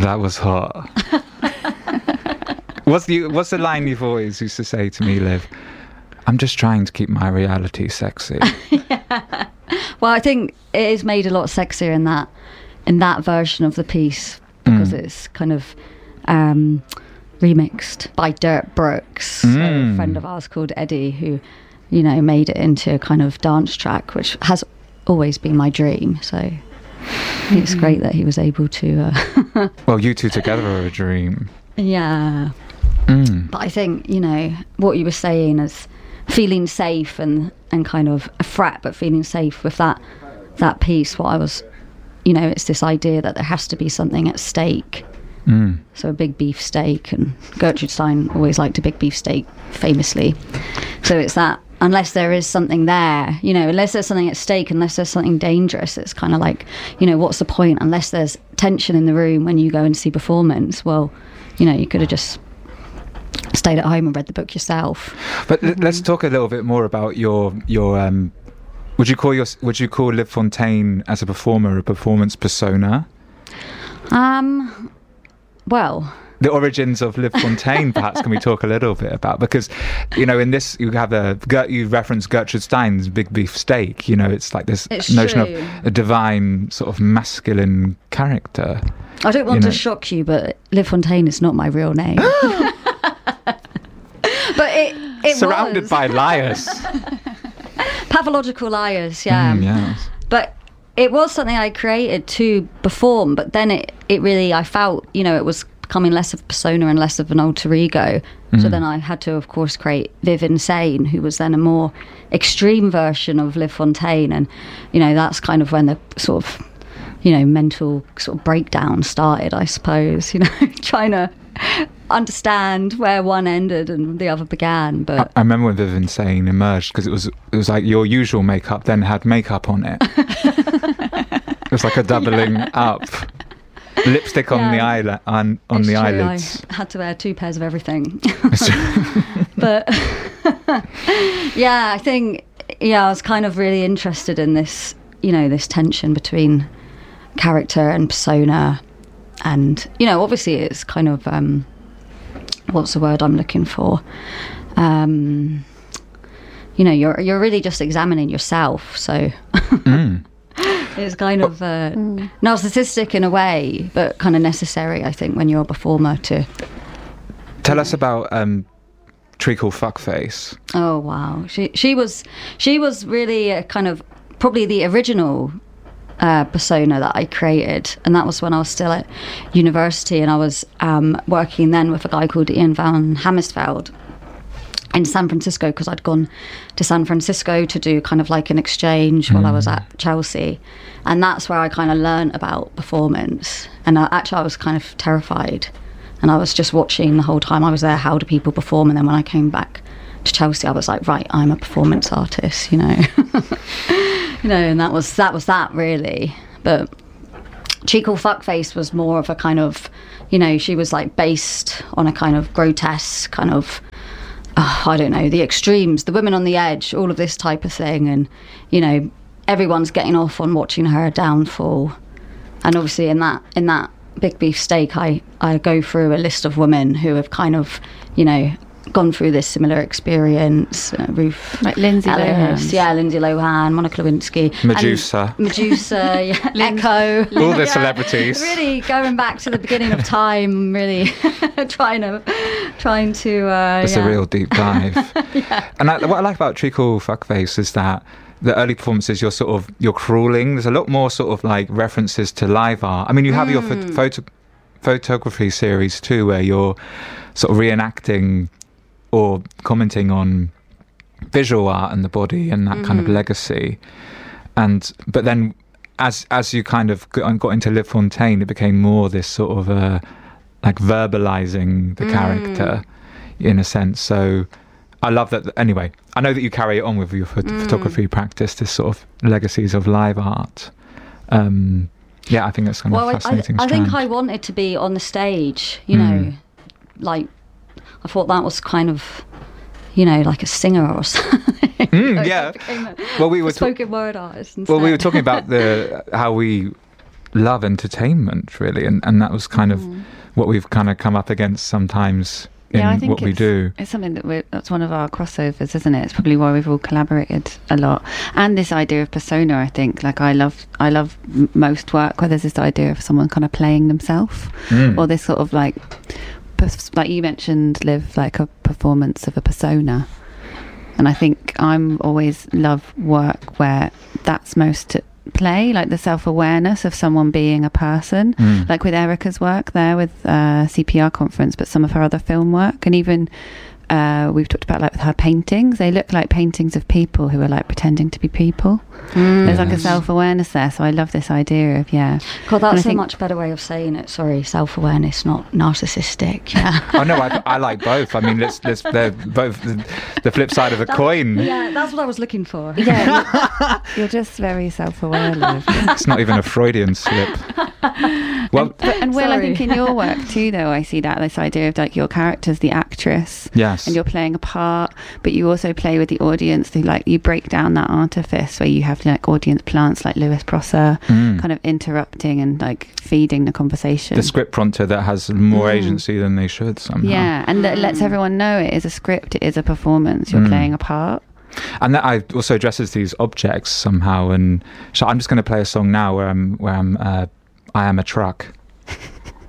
That was hot. What's the line you've always used to say to me, Liv? I'm just trying to keep my reality sexy. Yeah. Well, I think it is made a lot sexier in that version of the piece because it's kind of remixed by Dirk Brooks, a friend of ours called Eddie, who, you know, made it into a kind of dance track, which has always been my dream. So it's great that he was able to. Well, you two together are a dream. Yeah. But I think, you know, what you were saying is feeling safe and kind of a threat, but feeling safe with that piece. What I was, you know, it's this idea that there has to be something at stake. So a big beef steak, and Gertrude Stein always liked a big beef steak, famously. So it's that unless there is something there, you know, unless there's something at stake, unless there's something dangerous, it's kind of like, you know, what's the point? Unless there's tension in the room when you go and see performance, well, you know, you could have just stayed at home and read the book yourself. But let's talk a little bit more about your would you call Liv Fontaine as a performer a performance persona? Well, the origins of Liv Fontaine, perhaps, can we talk a little bit about? Because, you know, in this, you reference Gertrude Stein's Big Beef Steak. You know, it's like this notion of a divine sort of masculine character. I don't want to shock you, but Liv Fontaine is not my real name. But it surrounded was. by liars. Pathological liars, yeah. Yes. But it was something I created to perform, but then it really, I felt, you know, it was becoming less of a persona and less of an alter ego. So then I had to, of course, create Viv Insane, who was then a more extreme version of Liv Fontaine. And, you know, that's kind of when the sort of, you know, mental sort of breakdown started, I suppose, you know, trying to understand where one ended and the other began. But I remember when Viv Insane emerged, because it was like your usual makeup then had makeup on it. It was like a doubling up. Lipstick on the eyelids. I had to wear 2 pairs of everything. But yeah, I think I was kind of really interested in this, you know, this tension between character and persona. And, you know, obviously it's kind of what's the word I'm looking for? You know, you're really just examining yourself. So it's kind of narcissistic in a way, but kind of necessary, I think, when you're a performer to. Tell us about Treacle Fuckface. Oh wow, she was really a kind of probably the original persona that I created, and that was when I was still at university, and I was working then with a guy called Ian Van Hammersveld in San Francisco, because I'd gone to San Francisco to do kind of like an exchange while I was at Chelsea, and that's where I kind of learned about performance. And I was kind of terrified, and I was just watching the whole time I was there, how do people perform? And then when I came back to Chelsea, I was like, right, I'm a performance artist, you know. You know, and that was that really. But Treacle Fuckface was more of a kind of, you know, she was like based on a kind of grotesque kind of, I don't know, the extremes, the women on the edge, all of this type of thing. And, you know, everyone's getting off on watching her downfall. And obviously in that Big Beef Steak, I go through a list of women who have kind of, you know, gone through this similar experience. Ruth, like Lindsay Lohan. Yeah, Lindsay Lohan, Monica Lewinsky, Medusa, yeah, Echo, all the celebrities. Really going back to the beginning of time. Really trying to. It's a real deep dive. Yeah. And what I like about Treacle Fuckface is that the early performances, you're crawling. There's a lot more sort of like references to live art. I mean, you have your photography series too, where you're sort of reenacting or commenting on visual art and the body and that kind of legacy. But then as you kind of got into Liv Fontaine, it became more this sort of like verbalizing the character in a sense. So I love that. Anyway, I know that you carry it on with your photography practice, this sort of legacies of live art. Yeah, I think that's kind of fascinating. I think I wanted to be on the stage, you know, like I thought that was kind of, you know, like a singer or something. Yeah. Well, we were spoken word artist. Well, we were talking about how we love entertainment, really, and that was kind of what we've kind of come up against sometimes in I think what we do. It's something that's one of our crossovers, isn't it? It's probably why we've all collaborated a lot. And this idea of persona, I think, like I love most work where there's this idea of someone kind of playing themselves, or this sort of like you mentioned, Liv, like a performance of a persona. And I think I'm always love work where that's most at play, like the self-awareness of someone being a person, like with Erica's work there with CPR Conference, but some of her other film work, and even we've talked about like with her paintings, they look like paintings of people who are like pretending to be people. There's like a self-awareness there, so I love this idea of God, that's a much better way of saying it. Sorry, self-awareness, not narcissistic. Oh no, I like both. I mean, they're both the flip side of a coin. Yeah, that's what I was looking for. You're just very self-aware, Liv. It's not even a Freudian slip. Well, and Will, I think in your work too, though, I see that this idea of like your character's the actress, yes, and you're playing a part, but you also play with the audience through, like, you break down that artifice where you have like audience plants like Lewis Prosser, kind of interrupting and like feeding the conversation. The script prompter that has more agency than they should somehow. Yeah, and that lets everyone know it is a script, it is a performance, you're playing a part. And that I also addresses these objects somehow. And so I'm just going to play a song now where I am a truck.